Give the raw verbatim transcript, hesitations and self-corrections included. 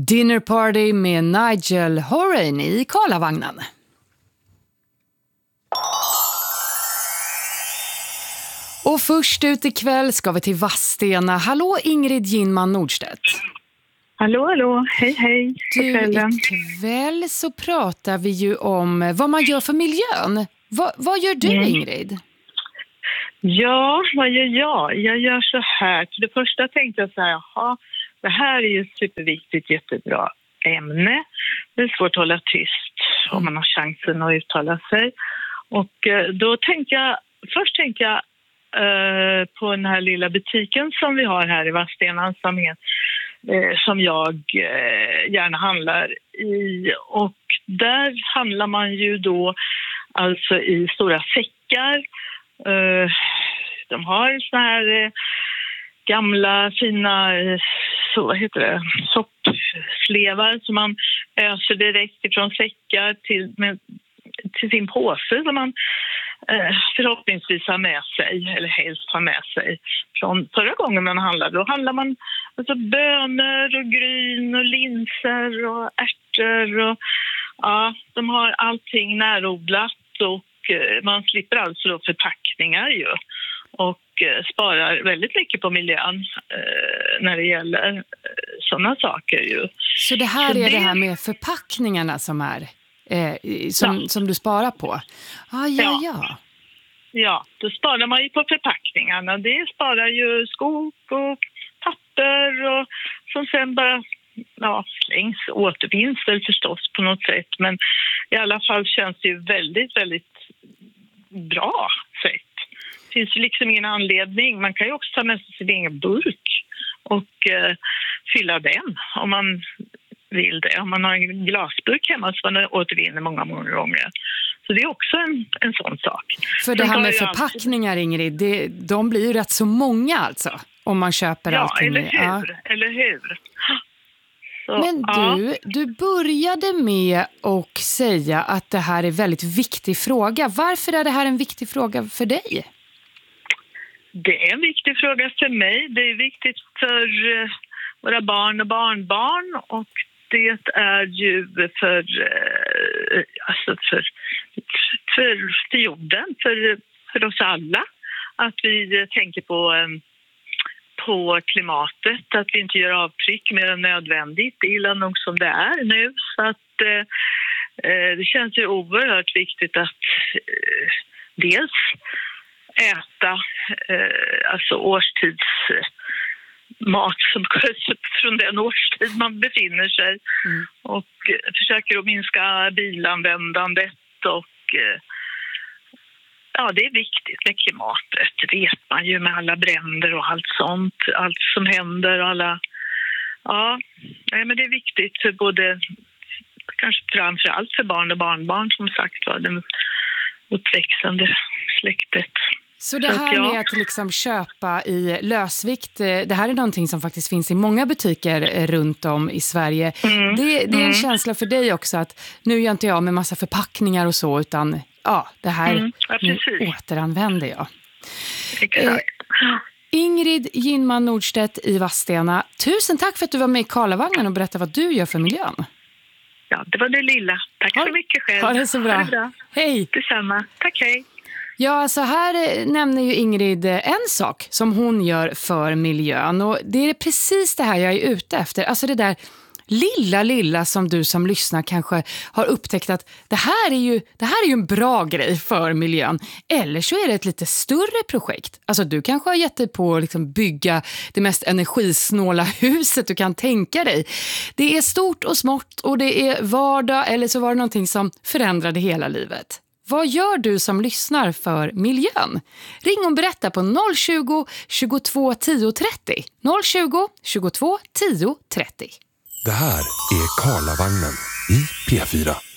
Dinner Party med Nigel Horan i Karlavagnen. Och först ut ikväll ska vi till Vadstena. Hallå Ingrid Ginman Nordstedt. Hallå, hallå. Hej, hej. Du, ikväll så pratar vi ju om vad man gör för miljön. Va, vad gör du, mm. Ingrid? Ja, vad gör jag? Jag gör så här. Till det första tänkte jag så här, jaha, det här är ju ett superviktigt, jättebra ämne. Det är svårt att hålla tyst om man har chansen att uttala sig. Och eh, då tänkte jag, först tänkte jag eh, på den här lilla butiken som vi har här i Vadstena som, är, eh, som jag eh, gärna handlar i. Och där handlar man ju då alltså i stora säckar. Eh, de har så här... Eh, gamla fina eh, så vad heter det, soppslevar som man öser direkt ifrån säckar till, med, till sin påse som man eh, förhoppningsvis har med sig, eller helst har med sig från förra gången man handlade. Då handlar man alltså bönor och gryn och linser och ärtor och ja, de har allting närodlat och eh, man slipper alltså då förpackningar ju. Och sparar väldigt mycket på miljön eh, när det gäller eh, sådana saker ju. Så det här Så är det... det här med förpackningarna som är eh, som, ja. som du sparar på? Ah, ja, ja, ja. Ja, då sparar man ju på förpackningarna. Det sparar ju skog och papper och som sen bara ja, slängs, återvinns väl förstås på något sätt. Men i alla fall känns det ju väldigt, väldigt bra sätt. Det finns liksom ingen anledning. Man kan ju också ta med sig sin egen burk och eh, fylla den om man vill det. Om man har en glasburk hemma så man återvinner många, många gånger. Så det är också en, en sån sak. För det här med förpackningar, alltid... Ingrid, det, de blir ju rätt så många alltså. Om man köper ja, allting. Eller hur? Ja, eller hur? Så, Men du, ja. du började med att säga att det här är en väldigt viktig fråga. Varför är det här en viktig fråga för dig? Det är en viktig fråga för mig. Det är viktigt för våra barn och barnbarn och det är ju för, alltså för, för, för jorden, för, för oss alla. Att vi tänker på, på klimatet, att vi inte gör avtryck mer än nödvändigt. Det är illa nog som det är nu. Så att det känns ju oerhört viktigt att dels äta eh, alltså årstidsmat som från den årstid man befinner sig mm. och eh, försöker att minska bilanvändandet och eh, ja, det är viktigt med klimatet, det vet man ju med alla bränder och allt sånt, allt som händer och alla ja, nej, men det är viktigt för både kanske framförallt för barn och barnbarn som sagt var det uppväxande släktet. Så det här med att liksom köpa i lösvikt, det här är någonting som faktiskt finns i många butiker runt om i Sverige. Mm. Det, det är en mm. känsla för dig också att nu gör inte jag med massa förpackningar och så, utan ja, det här mm. ja, nu återanvänder jag. Exakt. Eh, Ingrid Ginman Nordstedt i Vadstena, tusen tack för att du var med i Karlavagnen och berättade vad du gör för miljön. Ja, det var det lilla. Tack ha, så mycket själv. Ha det så bra. Det bra. Hej. Detsamma. Tack, hej. Ja, så här nämner ju Ingrid en sak som hon gör för miljön. Och det är precis det här jag är ute efter. Alltså det där lilla, lilla som du som lyssnar kanske har upptäckt att det här är ju, det här är ju en bra grej för miljön. Eller så är det ett lite större projekt. Alltså du kanske har gett dig på att liksom bygga det mest energisnåla huset du kan tänka dig. Det är stort och smått och det är vardag eller så var det någonting som förändrade hela livet. Vad gör du som lyssnar för miljön? Ring och berätta på noll tjugo, tjugotvå, tio, trettio. noll tjugo, tjugotvå, tio, trettio. Det här är Karlavagnen i P fyra.